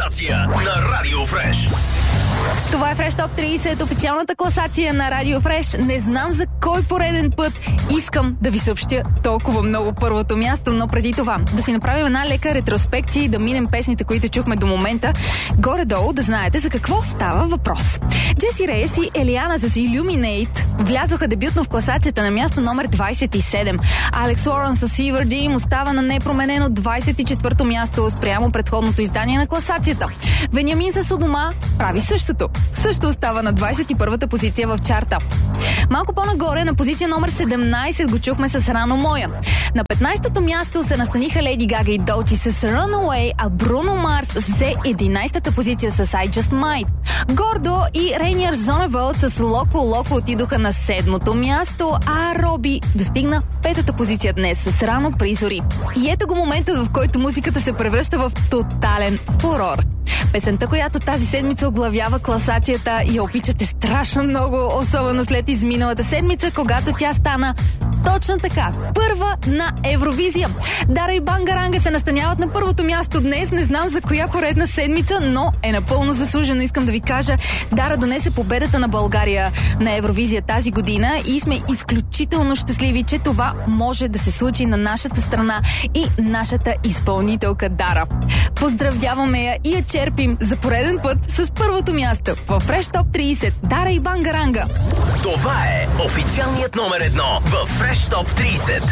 класация на Радио Фреш. Това е Fresh Top 30, официалната класация на Радио Фреш. Не знам за кой пореден път искам да ви съобщя толкова много първото място, но преди това да си направим една лека ретроспекция и да минем песните, които чухме до момента. Горе-долу да знаете за какво става въпрос. Джеси Рейс и Елиана с Illuminate влязоха дебютно в класацията на място номер 27. Алекс Лорен с Fever Dream остава на непроменено 24-то място спрямо предходното издание на класацията. Вениамин с У дома прави същото. Също остава на 21-та позиция в чарта. Малко по-нагоре на позиция номер 17 го чухме с Рано Моя. На 15-то място се настаниха Леди Гага и Долчи с Runaway, а Бруно Марс взе 11-та позиция с I Just Might. Гордо и Рейниер Зоневълд с Локо отидоха на 7-то място, а Роби достигна 5-та позиция днес с Рано при зори. И ето го моментът, в който музиката се превръща в тотален фурор. Песента, която тази седмица оглавява класацията и я обичате страшно много, особено след изминалата седмица, когато тя стана точно така, първа на Евровизия. Дара и Бангаранга се настаняват на първото място днес, не знам за коя поредна седмица, но е напълно заслужено. Искам да ви кажа, Дара донесе победата на България на Евровизия тази година и сме изключително щастливи, че това може да се случи на нашата страна и нашата изпълнителка Дара. Поздравяваме я и я черпим за пореден път с първото място в Fresh Top 30. Дара и Бангаранга. Това е официалният номер 1 в Fresh Top 30.